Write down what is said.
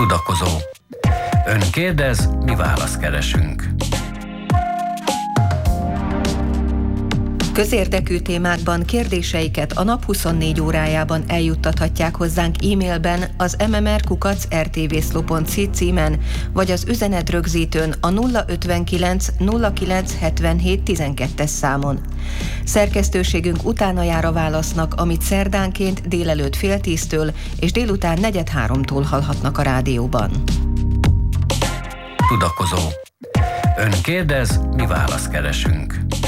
Tudakozó. Ön kérdez, mi választ keresünk. Közérdekű témákban kérdéseiket a nap 24 órájában eljuttathatják hozzánk e-mailben az mmr@rtvszlo.hu címen, vagy az üzenetrögzítőn a 059 09 77 12-es számon. Szerkesztőségünk utána jár a válasznak, amit szerdánként délelőtt 9:30-től és délután 14:30-tól hallhatnak a rádióban. Tudakozó. Ön kérdez, mi választ keresünk.